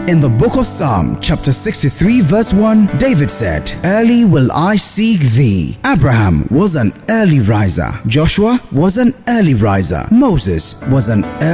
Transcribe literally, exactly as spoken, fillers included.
In the book of Psalm, chapter sixty-three, verse one, David said, "Early will I seek thee." Abraham was an early riser. Joshua was an early riser. Moses was an early